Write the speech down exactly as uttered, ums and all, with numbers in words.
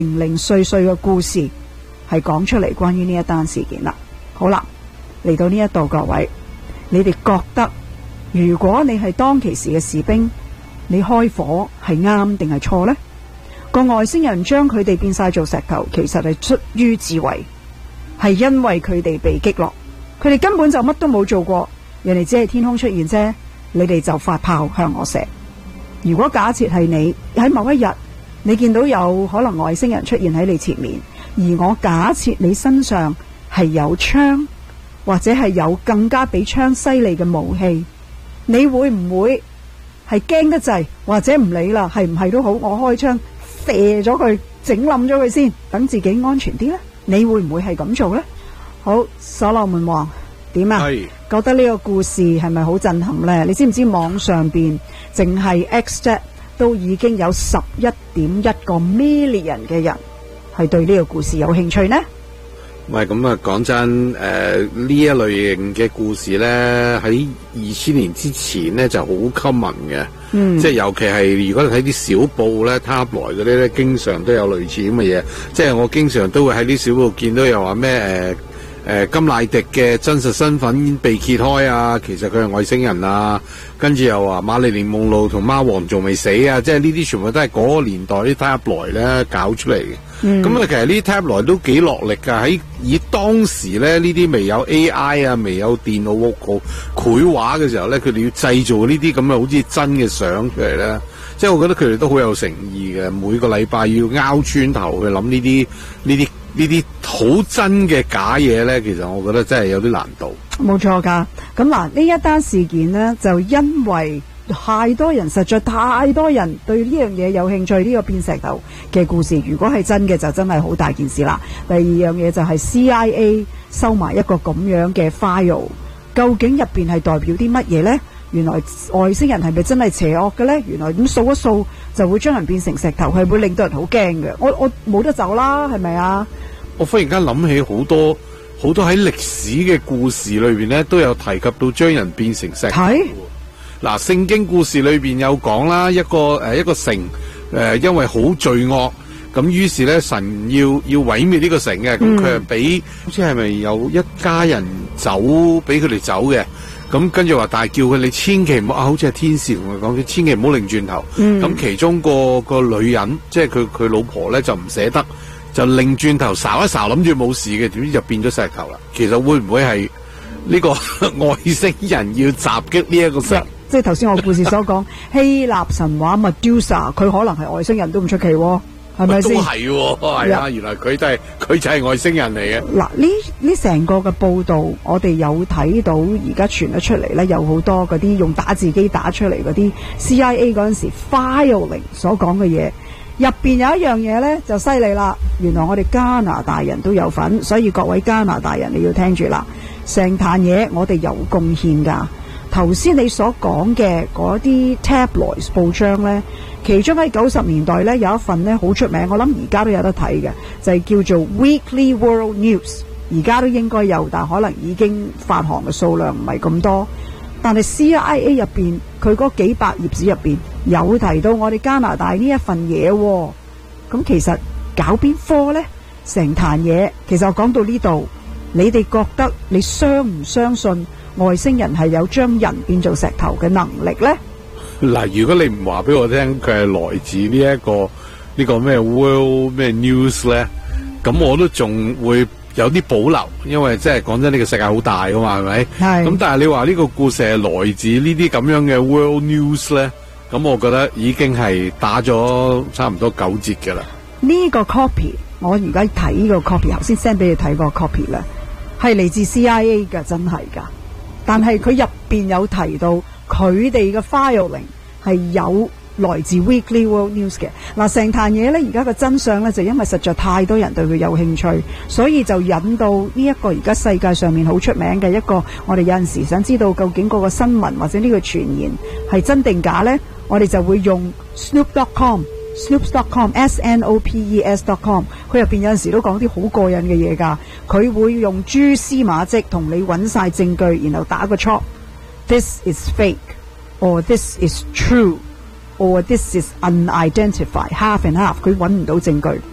零零碎碎嘅故事係講出嚟關於呢一單事件啦。好啦，嚟到呢一度，各位，你哋覺得如果你係當其時嘅士兵，你開火係啱定係錯呢？個外星人將佢哋變晒做石頭，其實係出於自衛，係因為佢哋被擊落，佢哋根本就乜都冇做過，人哋只係天空出現啫，你哋就發炮向我射。如果假設係你喺某一日，你見到有可能外星人出現喺你前面，而我假設你身上係有槍，或者係有更加比槍犀利嘅武器，你會唔會係驚得滯，或者唔理啦，係唔係都好，我開槍射咗佢，整冧咗佢先，等自己安全啲呢？你會唔會係咁做呢？好，所羅門王點啊？覺得呢個故事係咪好震撼呢？你知唔知網上邊淨係 X 啫都已經有十一點一個 million 嘅人係對呢個故事有興趣呢？ 喂，咁啊，講真，誒、呃、呢一類型嘅故事咧，喺二千年之前咧就好 common 嘅，嗯，即係尤其係如果你睇啲小報咧，塔來嗰啲咧，經常都有類似咁嘅嘢。即係我經常都會喺啲小報見到又話咩誒誒甘迺迪嘅真實身份被揭開啊，其實佢係外星人啊，跟住又話瑪麗蓮夢露同貓王仲未死啊，即係呢啲全部都係嗰個年代啲塔來咧搞出嚟嘅。咁啊、嗯，其實呢啲 tab 來都幾落力㗎。喺以當時咧，呢啲未有 A I 啊，未有電腦繪畫嘅時候咧，佢哋要製造呢啲咁嘅好似真嘅相出嚟咧。即係我覺得佢哋都好有誠意嘅，每個禮拜要拗穿頭去諗呢啲呢啲呢啲好真嘅假嘢咧。其實我覺得真係有啲難度。 冇錯㗎。咁嗱，呢一單事件呢，就因為太多人，實在太多人對呢樣嘢有興趣，呢、這個變石頭嘅故事，如果係真嘅，就真係好大件事啦。第二樣嘢就係 C I A 收埋一個咁樣嘅 file， 究竟入邊係代表啲乜嘢呢？原來外星人係咪真係邪惡嘅呢？原來咁掃一掃就會將人變成石頭，係會令到人好驚嘅。我我冇得走啦，係咪啊？ 我忽然間諗起好多好多喺歷史嘅故事裏邊呢，都有提及到將人變成石頭。嗱，聖經故事裏邊有講啦，一個誒、呃、一個城誒、呃，因為好罪惡，咁於是咧神要要毀滅呢個城嘅，咁佢係俾好似係咪有一家人走，俾佢哋走嘅，咁跟住話，但係叫佢你千祈唔好，啊，好似係天使同佢講，佢千祈唔好擰轉頭。咁、嗯、其中個個女人，即係佢佢老婆咧就唔捨得，就擰轉頭睄一睄，諗住冇事嘅，點知就變咗石頭啦。其實會唔會係呢個外星人要襲擊呢一個城？ 即係頭先我故事所講，希臘神話 Medusa， 佢可能係外星人都唔出奇喎，係咪先？ 都係喎，係啊，原來佢都係佢就係外星人嚟嘅。 嗱，呢呢成個嘅報導，我哋有睇到而家傳咗出嚟咧，有好多嗰啲用打字機打出嚟嗰啲 C I A 嗰陣時 filing 所講嘅嘢，入邊有一樣嘢咧就犀利啦。原來我哋加拿大人都有份，所以各位加拿大人你要聽住啦，成壇嘢我哋有貢獻㗎。頭先你所講嘅嗰啲 tabloids 報章呢，其中喺九十年代呢有一份呢好出名，我諗而家都有得睇嘅，就係叫做 Weekly World News， 而家都應該有，但可能已經發行嘅數量唔係咁多。但係 C I A 入邊佢嗰幾百頁紙入邊有提到我哋加拿大呢一份嘢喎，咁其實搞邊科呢？成壇嘢其實我講到呢度，你哋覺得你相唔相信外星人係有將人變做石頭嘅能力呢？ 嗱，如果你唔話俾我聽佢係來自呢、這、一個呢、這個咩 World 咩 News 咧，咁我都仲會有啲保留，因為即係講真，呢、這個世界好大噶嘛，係咪？係。咁但係你話呢個故事係來自呢啲咁樣嘅 World News 咧，咁我覺得已經係打咗差唔多九折噶啦。 呢個 copy 我而家睇呢個 copy， 頭先 send 俾你睇個 copy 咧，係嚟自 C I A 噶，真係噶。但係佢入邊有提到佢哋嘅 filing 係有來自 Weekly World News 嘅。嗱，成壇嘢咧，而家嘅真相咧就因為實在太多人對佢有興趣，所以就引到呢一個而家世界上面好出名嘅一個，我哋有陣時想知道究竟嗰個新聞或者呢個傳言係真定假咧，我哋就會用 Snoop dot com。Snopes dot com，S N O P E S dot com， 佢入邊有陣時都講啲好過癮嘅嘢㗎。佢會用蛛絲馬跡同你揾晒證據，然後打個 chop。This is fake，or this is true，or this is unidentified，half and half。佢揾唔到證據。